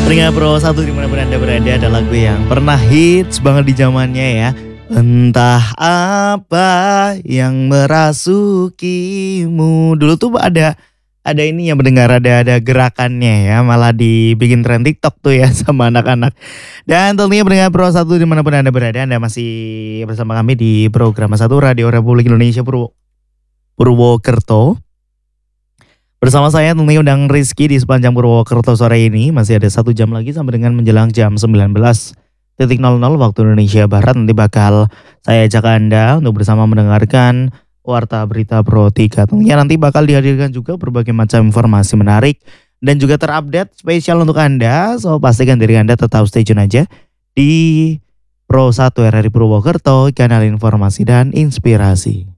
Pendengar Pro 1 dimanapun Anda berada, ada lagu yang pernah hits banget di zamannya ya. Entah apa yang merasukimu. Dulu tuh ada ini ya mendengar ada gerakannya ya, malah dibikin tren TikTok tuh ya sama anak-anak. Dan tentunya pendengar Pro 1 dimanapun Anda berada, Anda masih bersama kami di program Satu Radio Republik Indonesia Purwokerto. Bersama saya tentunya undang Rizky di sepanjang Purwokerto sore ini. Masih ada 1 jam lagi sampai dengan menjelang jam 19.00 waktu Indonesia Barat. Nanti bakal saya ajak Anda untuk bersama mendengarkan Warta Berita Pro 3. Tentunya nanti bakal dihadirkan juga berbagai macam informasi menarik dan juga terupdate spesial untuk Anda. So pastikan diri Anda tetap stay tune aja di Pro 1 RRI Purwokerto, kanal informasi dan inspirasi.